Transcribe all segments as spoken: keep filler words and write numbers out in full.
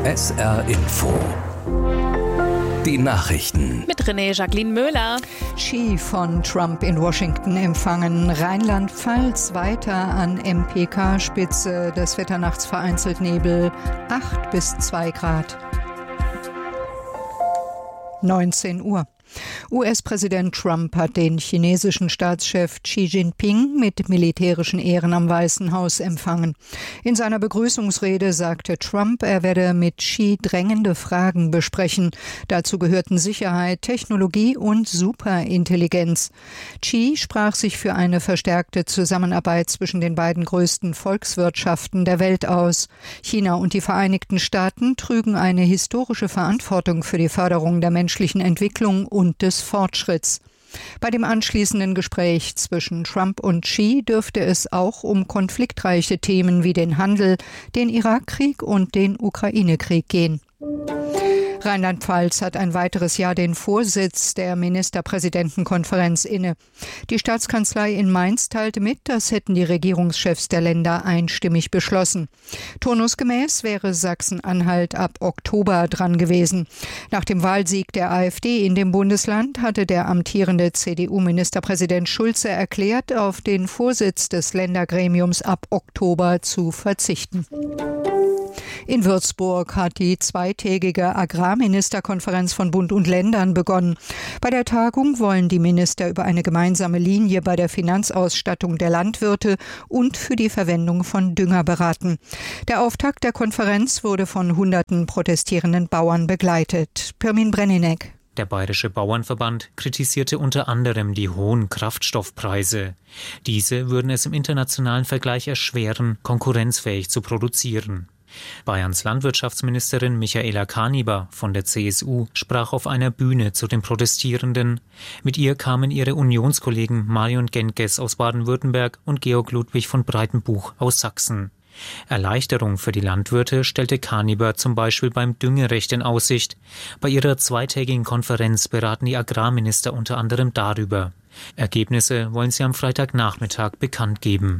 S R Info. Die Nachrichten. Mit René Jacqueline Möhler. Xi von Trump in Washington empfangen. Rheinland-Pfalz weiter an M P K-Spitze. Das Wetter nachts vereinzelt Nebel. acht bis zwei Grad. neunzehn Uhr. U S-Präsident Trump hat den chinesischen Staatschef Xi Jinping mit militärischen Ehren am Weißen Haus empfangen. In seiner Begrüßungsrede sagte Trump, er werde mit Xi drängende Fragen besprechen. Dazu gehörten Sicherheit, Technologie und Superintelligenz. Xi sprach sich für eine verstärkte Zusammenarbeit zwischen den beiden größten Volkswirtschaften der Welt aus. China und die Vereinigten Staaten trügen eine historische Verantwortung für die Förderung der menschlichen Entwicklung und des Fortschritts. Bei dem anschließenden Gespräch zwischen Trump und Xi dürfte es auch um konfliktreiche Themen wie den Handel, den Irakkrieg und den Ukraine-Krieg gehen. Rheinland-Pfalz hat ein weiteres Jahr den Vorsitz der Ministerpräsidentenkonferenz inne. Die Staatskanzlei in Mainz teilte mit, das hätten die Regierungschefs der Länder einstimmig beschlossen. Turnusgemäß wäre Sachsen-Anhalt ab Oktober dran gewesen. Nach dem Wahlsieg der AfD in dem Bundesland hatte der amtierende C D U-Ministerpräsident Schulze erklärt, auf den Vorsitz des Ländergremiums ab Oktober zu verzichten. In Würzburg hat die zweitägige Agrarministerkonferenz von Bund und Ländern begonnen. Bei der Tagung wollen die Minister über eine gemeinsame Linie bei der Finanzausstattung der Landwirte und für die Verwendung von Dünger beraten. Der Auftakt der Konferenz wurde von hunderten protestierenden Bauern begleitet. Pirmin Brenninek. Der Bayerische Bauernverband kritisierte unter anderem die hohen Kraftstoffpreise. Diese würden es im internationalen Vergleich erschweren, konkurrenzfähig zu produzieren. Bayerns Landwirtschaftsministerin Michaela Kaniber von der C S U sprach auf einer Bühne zu den Protestierenden. Mit ihr kamen ihre Unionskollegen Marion Genkes aus Baden-Württemberg und Georg Ludwig von Breitenbuch aus Sachsen. Erleichterung für die Landwirte stellte Kaniber zum Beispiel beim Düngerecht in Aussicht. Bei ihrer zweitägigen Konferenz beraten die Agrarminister unter anderem darüber. Ergebnisse wollen sie am Freitagnachmittag bekannt geben.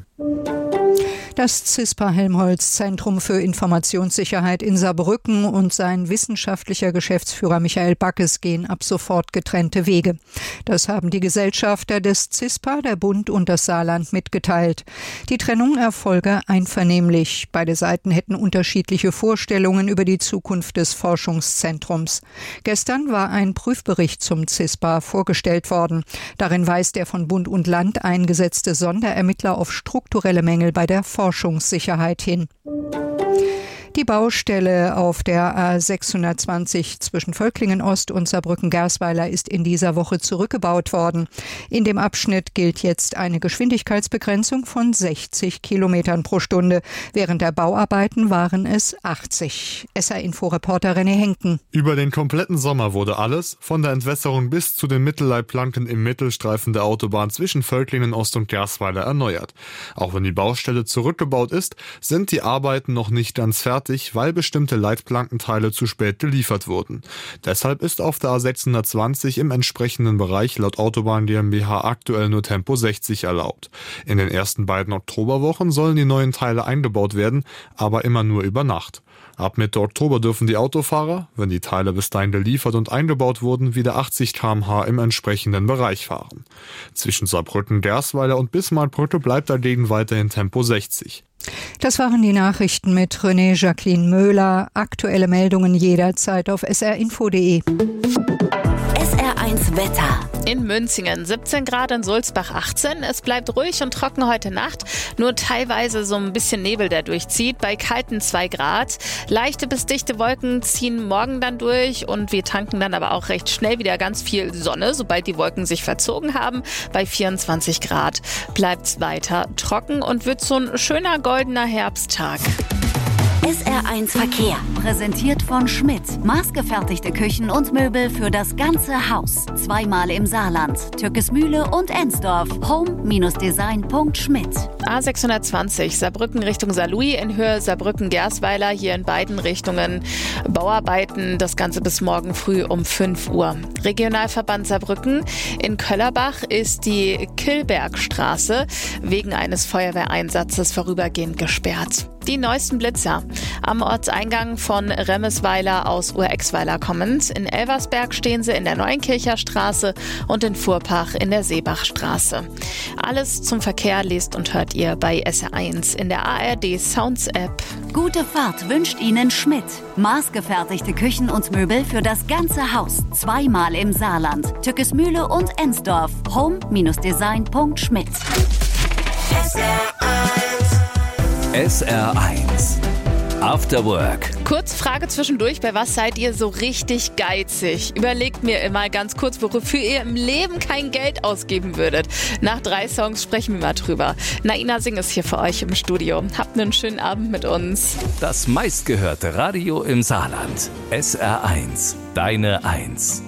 Das CISPA-Helmholtz-Zentrum für Informationssicherheit in Saarbrücken und sein wissenschaftlicher Geschäftsführer Michael Backes gehen ab sofort getrennte Wege. Das haben die Gesellschafter des CISPA, der Bund und das Saarland mitgeteilt. Die Trennung erfolge einvernehmlich. Beide Seiten hätten unterschiedliche Vorstellungen über die Zukunft des Forschungszentrums. Gestern war ein Prüfbericht zum CISPA vorgestellt worden. Darin weist der von Bund und Land eingesetzte Sonderermittler auf strukturelle Mängel bei der Forschung. Forschungssicherheit hin. Die Baustelle auf der A sechshundertzwanzig zwischen Völklingen-Ost und Saarbrücken-Gersweiler ist in dieser Woche zurückgebaut worden. In dem Abschnitt gilt jetzt eine Geschwindigkeitsbegrenzung von sechzig Kilometern pro Stunde. Während der Bauarbeiten waren es achtzig. S R-Info-Reporter René Henken. Über den kompletten Sommer wurde alles, von der Entwässerung bis zu den Mittelleitplanken im Mittelstreifen der Autobahn zwischen Völklingen-Ost und Gersweiler erneuert. Auch wenn die Baustelle zurückgebaut ist, sind die Arbeiten noch nicht ganz fertig, weil bestimmte Leitplankenteile zu spät geliefert wurden. Deshalb ist auf der A sechshundertzwanzig im entsprechenden Bereich laut Autobahn GmbH aktuell nur Tempo sechzig erlaubt. In den ersten beiden Oktoberwochen sollen die neuen Teile eingebaut werden, aber immer nur über Nacht. Ab Mitte Oktober dürfen die Autofahrer, wenn die Teile bis dahin geliefert und eingebaut wurden, wieder achtzig Kilometer pro Stunde im entsprechenden Bereich fahren. Zwischen Saarbrücken, Gersweiler und Bismarckbrücke bleibt dagegen weiterhin Tempo sechzig. Das waren die Nachrichten mit René Jacqueline Möhler. Aktuelle Meldungen jederzeit auf s r info punkt d e. S R eins Wetter. In Münzingen siebzehn Grad, in Sulzbach achtzehn. Es bleibt ruhig und trocken heute Nacht. Nur teilweise so ein bisschen Nebel, der durchzieht. Bei kalten zwei Grad. Leichte bis dichte Wolken ziehen morgen dann durch. Und wir tanken dann aber auch recht schnell wieder ganz viel Sonne, sobald die Wolken sich verzogen haben. Bei vierundzwanzig Grad bleibt es weiter trocken und wird so ein schöner goldener Herbsttag. S R eins Verkehr. Präsentiert von Schmidt. Maßgefertigte Küchen und Möbel für das ganze Haus. Zweimal im Saarland. Türkesmühle und Ensdorf. home Design punkt schmidt. A sechshundertzwanzig Saarbrücken Richtung Saarlouis in Höhe Saarbrücken-Gersweiler. Hier in beiden Richtungen Bauarbeiten. Das Ganze bis morgen früh um fünf Uhr. Regionalverband Saarbrücken. In Köllerbach ist die Killbergstraße wegen eines Feuerwehreinsatzes vorübergehend gesperrt. Die neuesten Blitzer. Am Ortseingang von Remesweiler aus Urexweiler kommend. In Elversberg stehen sie in der Neuenkircher Straße und in Furpach in der Seebachstraße. Alles zum Verkehr lest und hört ihr bei S R eins in der A R D Sounds App. Gute Fahrt wünscht Ihnen Schmidt. Maßgefertigte Küchen und Möbel für das ganze Haus. Zweimal im Saarland. Tückesmühle und Ensdorf. home Design punkt schmidt. S R eins After Work. Kurz Frage zwischendurch, bei was seid ihr so richtig geizig? Überlegt mir mal ganz kurz, wofür ihr im Leben kein Geld ausgeben würdet. Nach drei Songs sprechen wir mal drüber. Naina Singh ist hier für euch im Studio. Habt einen schönen Abend mit uns. Das meistgehörte Radio im Saarland. S R eins, deine Eins.